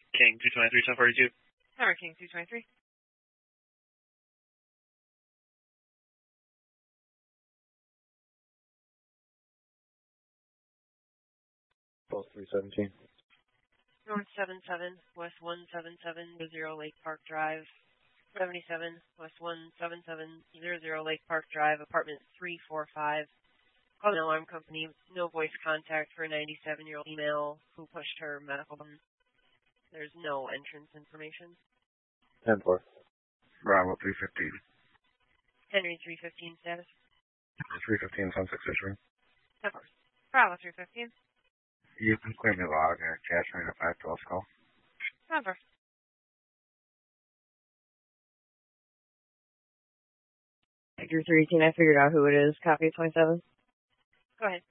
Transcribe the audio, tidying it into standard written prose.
King 223, 1042. Number King 223. Both 317. North 77, West 17700 Lake Park Drive. 77, West 17700 Lake Park Drive, apartment 345. Call an alarm company, no voice contact for a 97-year-old female who pushed her medical button. There's no entrance information. 10-4. Bravo 315. Henry 315 status. 315 Sunset Fishery. 10-4. Bravo 315. You can clear me log and capturing a 512 call. 10-4. Victor 318, I figured out who it is. Copy 27. Go ahead.